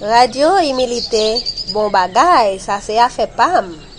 Radio imilite, bon bagay, sa se a fe pam.